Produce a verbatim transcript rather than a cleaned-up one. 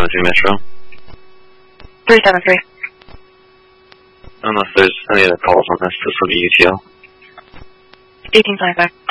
seven three Metro. three seven three. Unless there's any other calls on this, this will be U T L. eighteen twenty-five.